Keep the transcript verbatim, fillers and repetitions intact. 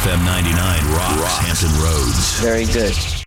F M ninety-nine rocks, rocks Hampton Roads. Very good.